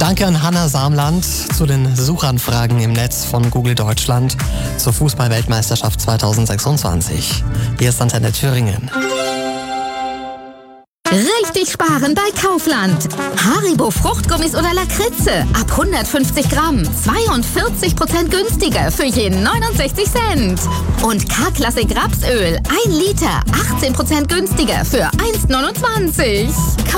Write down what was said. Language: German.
Danke an Hanna Samland zu den Suchanfragen im Netz von Google Deutschland zur Fußball-Weltmeisterschaft 2026. Hier ist Antenne Thüringen. Richtig sparen bei Kaufland. Haribo Fruchtgummis oder Lakritze ab 150 Gramm. 42% günstiger für jeden 69 Cent. Und K-Klassik Rapsöl 1 Liter 18% günstiger für 1,29.